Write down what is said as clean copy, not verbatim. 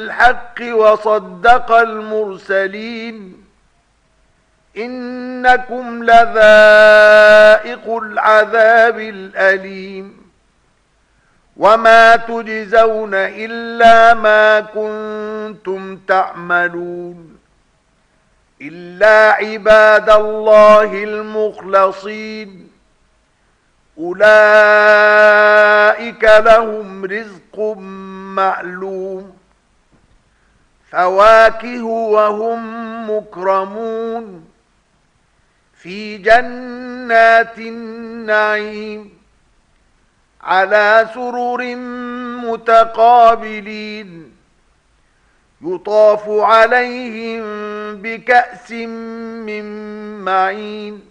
الحق وصدق المرسلين إنكم لذائق العذاب الأليم وما تجزون إلا ما كنتم تعملون إلا عباد الله المخلصين أولئك لهم رزق معلوم فواكه وهم مكرمون في جنات النعيم على سرر متقابلين يطاف عليهم بكأس من معين